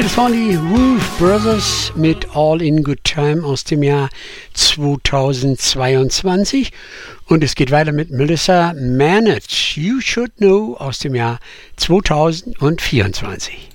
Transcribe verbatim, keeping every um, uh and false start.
Das waren die Wolf Brothers mit All in Good Time aus dem Jahr zweitausendzweiundzwanzig. Und es geht weiter mit Melissa Manage, You Should Know aus dem Jahr zweitausendvierundzwanzig.